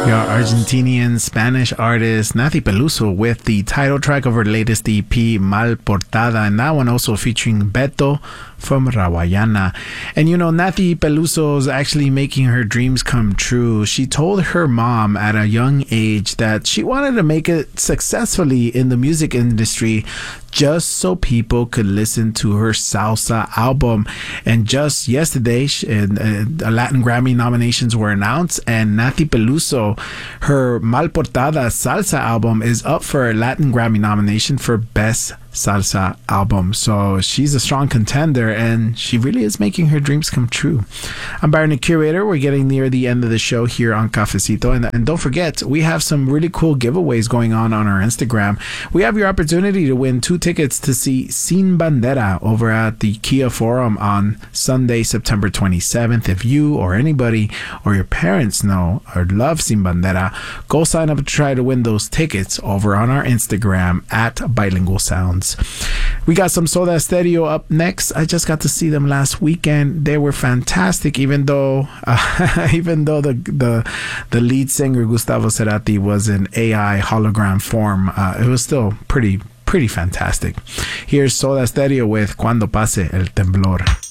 Your Argentinian Spanish artist Nathy Peluso with the title track of her latest EP, Mal Portada, and that one also featuring Beto from Rawayana. And you know, Nathy Peluso is actually making her dreams come true. She told her mom at a young age that she wanted to make it successfully in the music industry just so people could listen to her salsa album. And just yesterday, Latin Grammy nominations were announced, and Nathy Peluso, her Mal Portada salsa album, is up for a Latin Grammy nomination for Best Salsa Album. So she's a strong contender, and she really is making her dreams come true. I'm Byron, the Curator. We're getting near the end of the show here on Cafecito, and don't forget, we have some really cool giveaways going on our Instagram. We have your opportunity to win 2 tickets to see Sin Bandera over at the Kia Forum on Sunday, September 27th. If you or anybody or your parents know or love Sin Bandera, go sign up to try to win those tickets over on our Instagram at Bilingual Sounds. We got some Soda Stereo up next. I just got to see them last weekend. They were fantastic, even though the lead singer Gustavo Cerati was in AI hologram form. It was still pretty fantastic. Here's Soda Stereo with Cuando Pase el Temblor.